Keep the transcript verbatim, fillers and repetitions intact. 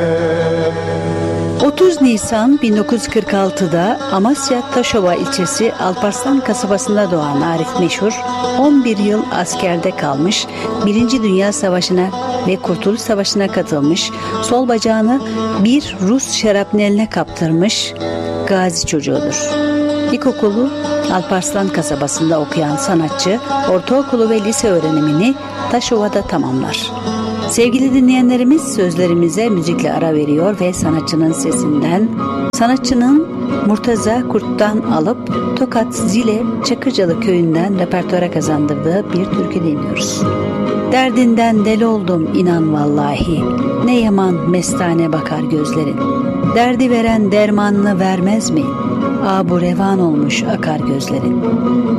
otuz Nisan bin dokuz yüz kırk altıda Amasya Taşova ilçesi Alparslan kasabasında doğan Arif Meşhur, on bir yıl askerde kalmış, Birinci Dünya Savaşı'na ve Kurtuluş Savaşı'na katılmış, sol bacağını bir Rus şarapneline kaptırmış gazi çocuğudur. İlkokulu Alparslan kasabasında okuyan sanatçı, ortaokulu ve lise öğrenimini Taşova'da tamamlar. Sevgili dinleyenlerimiz, sözlerimize müzikle ara veriyor ve sanatçının sesinden, sanatçının Murtaza Kurt'tan alıp Tokat Zile Çakırcalı köyünden repertuara kazandırdığı bir türkü dinliyoruz. Derdinden deli oldum inan vallahi, ne yaman mestane bakar gözlerin. Derdi veren dermanını vermez mi? Abu revan olmuş akar gözlerin.